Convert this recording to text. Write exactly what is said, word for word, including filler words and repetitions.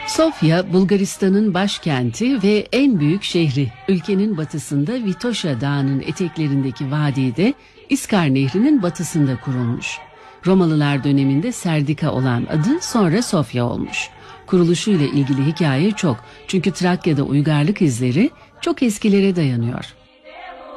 Sofya, Bulgaristan'ın başkenti ve en büyük şehri. Ülkenin batısında Vitoša Dağı'nın eteklerindeki vadide İskar Nehri'nin batısında kurulmuş. Romalılar döneminde Serdika olan adı sonra Sofya olmuş. Kuruluşuyla ilgili hikaye çok, çünkü Trakya'da uygarlık izleri çok eskilere dayanıyor.